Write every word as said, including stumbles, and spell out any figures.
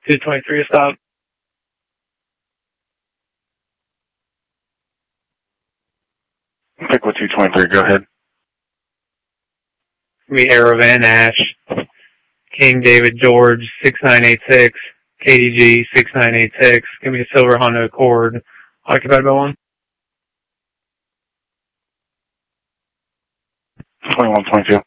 two twenty-three, stop. Pick with two twenty-three, go ahead. Me, Arrow Van Ash, King David George, six nine eight six, K D G, six nine eight six. Give me a silver Honda Accord. Occupied by one. twenty-one twenty-two.